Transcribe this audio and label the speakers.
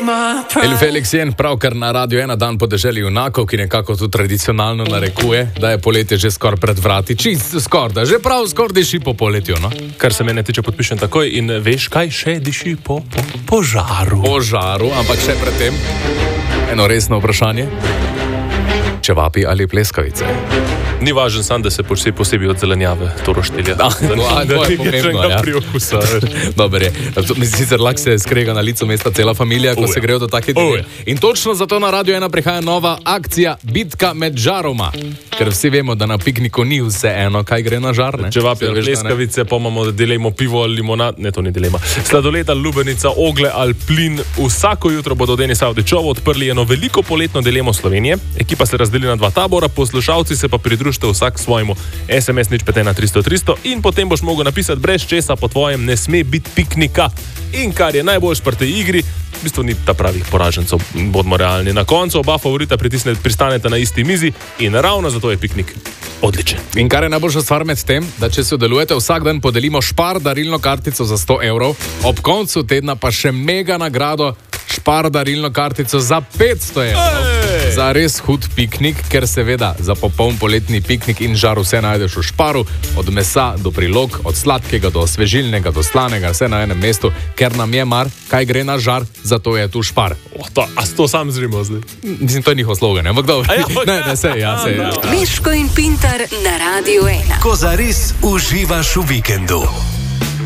Speaker 1: El Felix Jen pravkar na Radio 1 dan podeželju junakov, ki nekako tu tradicionalno narekuje, da je poletje že skoraj pred vrati. Čist skoraj, da že prav skoraj diši po poletju, no?
Speaker 2: Kar se mene tiče, podpišem takoj in veš, kaj še diši po požaru.
Speaker 1: Požaru, ampak še predtem eno resno vprašanje. Čevapi ali pleskavice?
Speaker 2: Ni važen sam, da se posebej od zelenjave to roštilja.
Speaker 1: To je pomembno, ja. Dobar je. Sicer lahko se skrega na licu mesta cela familija, ko se grejo do take dni. In točno zato na Radio 1 prihaja nova akcija Bitka med žaroma. Ker vsi vemo, da na pikniku ni vse eno, kaj gre na žar, ne?
Speaker 2: Čevapi ali pleskavice, pa imamo, da delimo pivo ali limonad. Ne, to ni dilema. Sladoled ali lubenica, ogle ali plin. Vsako jutro bodo Denis Avdićovo odprli eno veliko poletno dilemo Slovenije. Ekipa se razdeli na dva tabora, poslušalci se pa pridružite vsak svojemu SMS 051300 in potem boš mogel napisati, brez česa po tvojem ne sme biti piknika. In kar je najboljš pri tej igri, v bistvu ni ta pravih poražencev, bodimo realni. Na koncu oba favorita pristaneta na isti mizi in ravno zato je piknik odličen.
Speaker 1: In kar je najboljša stvar med tem, da če sodelujete, vsak dan podelimo Spar darilno kartico za 100 evrov, ob koncu tedna pa še mega nagrado Spar darilno kartico za 500 evrov. Za res hud piknik, ker seveda za popoln poletni piknik in žar vse najdeš v Sparu, od mesa do prilog, od sladkega do osvežilnega, do slanega, vse na enem mestu, ker nam je mar, kaj gre na žar, zato je tu Spar.
Speaker 2: A to sam zrimo zdaj?
Speaker 1: Mislim, to je njihov slogan, ampak dobro. Ne, sej.
Speaker 3: Miško in Pintar na Radio 1.
Speaker 4: Ko zares uživaš v vikendu.